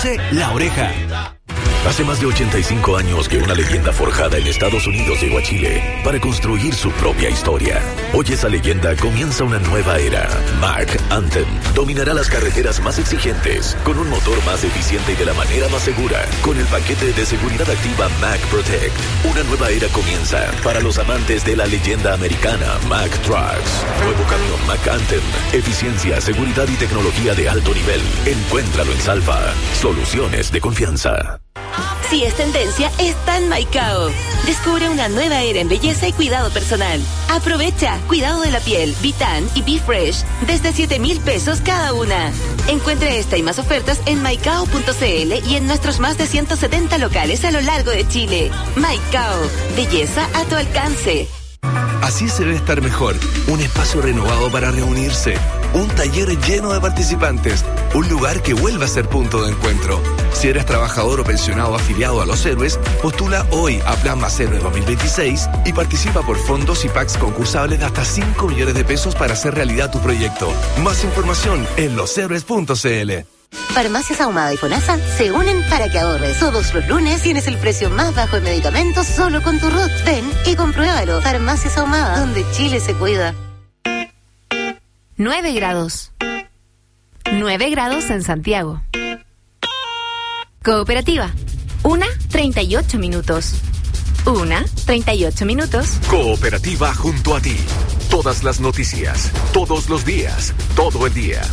La Oreja. Hace más de 85 años que una leyenda forjada en Estados Unidos llegó a Chile para construir su propia historia. Hoy esa leyenda comienza una nueva era. Mack Anthem dominará las carreteras más exigentes, con un motor más eficiente y de la manera más segura, con el paquete de seguridad activa Mack Protect. Una nueva era comienza para los amantes de la leyenda americana Mack Trucks. Nuevo camión Mack Anthem. Eficiencia, seguridad y tecnología de alto nivel. Encuéntralo en Salva. Soluciones de confianza. Si es tendencia, está en Maicao. Descubre una nueva era en belleza y cuidado personal. Aprovecha cuidado de la piel, Vitan y Be Fresh desde 7,000 pesos cada una. Encuentre esta y más ofertas en maicao.cl y en nuestros más de 170 locales a lo largo de Chile. Maicao, belleza a tu alcance. Así se debe estar mejor. Un espacio renovado para reunirse. Un taller lleno de participantes. Un lugar que vuelva a ser punto de encuentro. Si eres trabajador o pensionado afiliado a Los Héroes, postula hoy a Plan Más Héroe 2026 y participa por fondos y packs concursables de hasta 5 millones de pesos para hacer realidad tu proyecto. Más información en loshéroes.cl. Farmacias Ahumada y FONASA se unen para que ahorres. Todos los lunes tienes el precio más bajo en medicamentos solo con tu RUT. Ven y compruébalo. Farmacias Ahumada, donde Chile se cuida. 9 grados. 9 grados en Santiago. Cooperativa. 1:38 minutos. 1:38 minutos. Cooperativa junto a ti. Todas las noticias, todos los días, todo el día.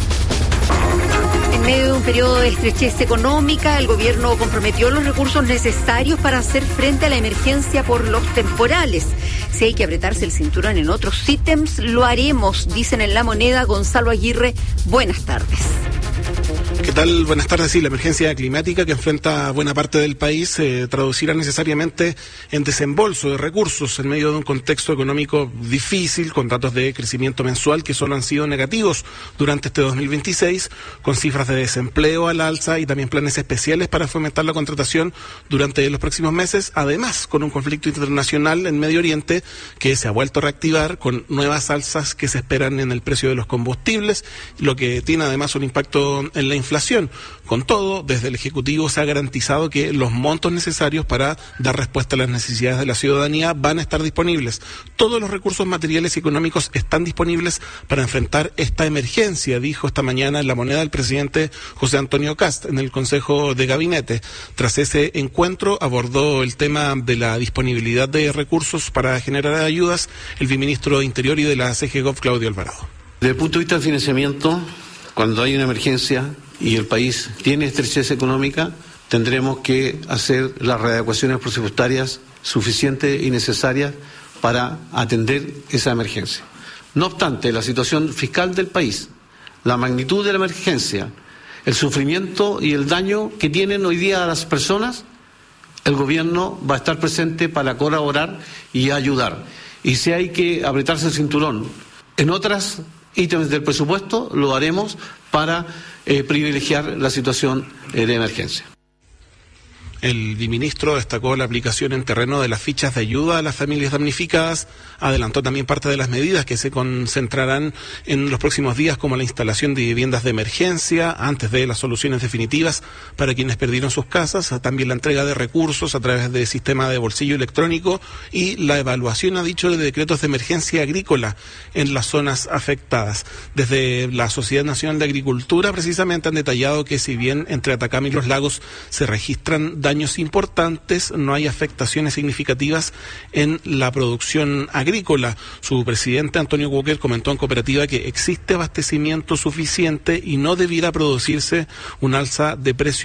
En medio de un periodo de estrechez económica, el gobierno comprometió los recursos necesarios para hacer frente a la emergencia por los temporales. Si hay que apretarse el cinturón en otros ítems, lo haremos, dicen en La Moneda. Gonzalo Aguirre, buenas tardes. ¿Qué tal? Buenas tardes. Sí, la emergencia climática que enfrenta buena parte del país se traducirá necesariamente en desembolso de recursos en medio de un contexto económico difícil, con datos de crecimiento mensual que solo han sido negativos durante este 2026, con cifras de desempleo al alza y también planes especiales para fomentar la contratación durante los próximos meses, además con un conflicto internacional en Medio Oriente que se ha vuelto a reactivar con nuevas alzas que se esperan en el precio de los combustibles, lo que tiene además un impacto en la inflación. Con todo, desde el Ejecutivo se ha garantizado que los montos necesarios para dar respuesta a las necesidades de la ciudadanía van a estar disponibles. Todos los recursos materiales y económicos están disponibles para enfrentar esta emergencia, dijo esta mañana en La Moneda el presidente José Antonio Kast en el Consejo de Gabinete. Tras ese encuentro abordó el tema de la disponibilidad de recursos para generar ayudas el viceministro de Interior y de la CGGOV, Claudio Alvarado. Desde el punto de vista del financiamiento, cuando hay una emergencia y el país tiene estrechez económica, tendremos que hacer las readecuaciones presupuestarias suficientes y necesarias para atender esa emergencia. No obstante, la situación fiscal del país, la magnitud de la emergencia, el sufrimiento y el daño que tienen hoy día a las personas, el gobierno va a estar presente para colaborar y ayudar. Y si hay que apretarse el cinturón en otras ítems del presupuesto, lo haremos para privilegiar la situación de emergencia. El viceministro destacó la aplicación en terreno de las fichas de ayuda a las familias damnificadas, adelantó también parte de las medidas que se concentrarán en los próximos días, como la instalación de viviendas de emergencia antes de las soluciones definitivas para quienes perdieron sus casas, también la entrega de recursos a través del sistema de bolsillo electrónico y la evaluación, ha dicho, de decretos de emergencia agrícola en las zonas afectadas. Desde la Sociedad Nacional de Agricultura precisamente han detallado que si bien entre Atacama y Los Lagos se registran daños importantes, no hay afectaciones significativas en la producción agrícola. Su presidente, Antonio Walker, comentó en Cooperativa que existe abastecimiento suficiente y no debiera producirse un alza de precios